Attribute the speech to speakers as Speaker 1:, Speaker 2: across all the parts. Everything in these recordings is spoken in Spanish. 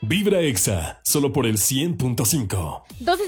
Speaker 1: Vibra Exa, solo por el 100.5.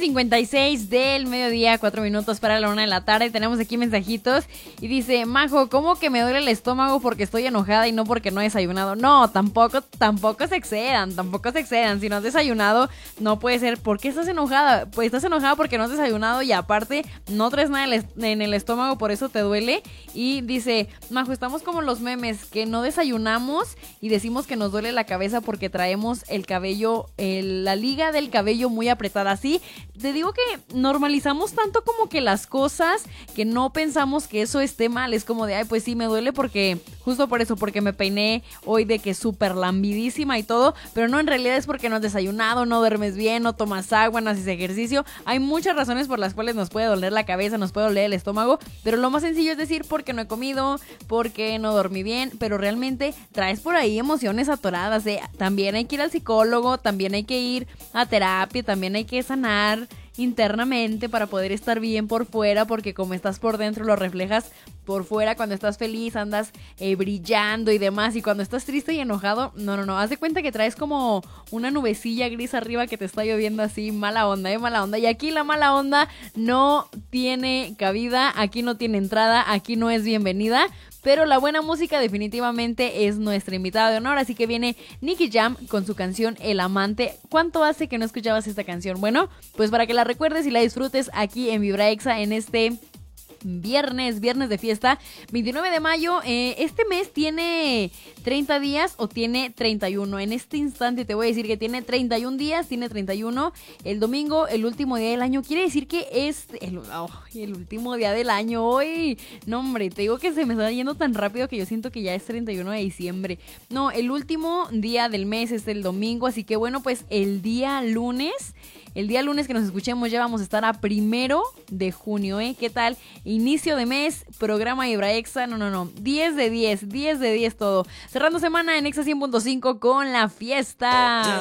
Speaker 2: 12:56 del mediodía, 4 minutos para la 1 de la tarde. Tenemos aquí mensajitos y dice: Majo, ¿cómo que me duele el estómago porque estoy enojada y no porque no he desayunado? No, tampoco se excedan. Si no has desayunado, no puede ser. ¿Por qué estás enojada? Pues estás enojada porque no has desayunado y aparte no traes nada en el estómago, por eso te duele. Y dice: Majo, estamos como los memes que no desayunamos y decimos que nos duele la cabeza porque traemos el cabello, la liga del cabello muy apretada. Así, te digo que normalizamos tanto como que las cosas que no pensamos que eso esté mal. Es como de, ay, pues sí, me duele porque, justo por eso, porque me peiné hoy de que súper lambidísima y todo, pero no, en realidad es porque no has desayunado, no duermes bien, no tomas agua, no haces ejercicio. Hay muchas razones por las cuales nos puede doler la cabeza, nos puede doler el estómago, pero lo más sencillo es decir porque no he comido, porque no dormí bien, pero realmente traes por ahí emociones atoradas. También hay que ir al psicólogo, también hay que ir a terapia, también hay que sanar internamente para poder estar bien por fuera, porque como estás por dentro lo reflejas por fuera. Cuando estás feliz andas brillando y demás, y cuando estás triste y enojado, no, haz de cuenta que traes como una nubecilla gris arriba que te está lloviendo así, mala onda, y aquí la mala onda no tiene cabida, aquí no tiene entrada, aquí no es bienvenida. Pero la buena música definitivamente es nuestra invitada de honor, así que viene Nicky Jam con su canción El Amante. ¿Cuánto hace que no escuchabas esta canción? Bueno, pues para que la recuerdes y la disfrutes aquí en Vibra Exa en este viernes de fiesta, 29 de mayo. Este mes tiene 30 días o tiene 31. En este instante te voy a decir que tiene 31 días, tiene 31. El domingo, el último día del año, quiere decir que es el último día del año hoy. No, hombre, te digo que se me está yendo tan rápido que yo siento que ya es 31 de diciembre. No, el último día del mes es el domingo, así que bueno, pues el día lunes que nos escuchemos ya vamos a estar a 1 de junio, ¿eh? ¿Qué tal? Inicio de mes, programa Vibra Exa, no, 10 de 10 todo. Cerrando semana en Exa 100.5 con la fiesta.